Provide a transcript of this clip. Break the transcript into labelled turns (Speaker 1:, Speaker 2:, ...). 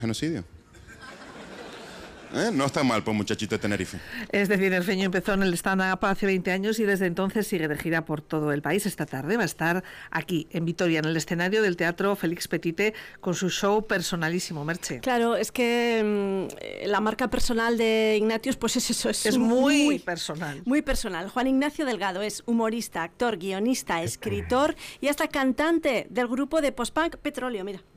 Speaker 1: genocidio. No está mal por muchachito de Tenerife.
Speaker 2: Este tinerfeño empezó en el stand-up hace 20 años y desde entonces sigue de gira por todo el país. Esta tarde va a estar aquí, en Vitoria, en el escenario del Teatro Félix Petite, con su show personalísimo, Merche.
Speaker 3: Claro, es que la marca personal de Ignatius, pues es eso.
Speaker 2: Es muy personal.
Speaker 3: Muy personal. Juan Ignacio Delgado es humorista, actor, guionista, escritor y hasta cantante del grupo de post-punk Petróleo, mira.